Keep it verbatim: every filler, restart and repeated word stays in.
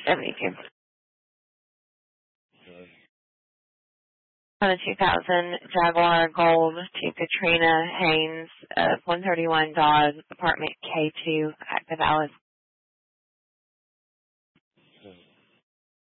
seventy-two. On a two thousand Jaguar Gold to Katrina Haynes of one thirty-one Dodge, apartment K two, active Alice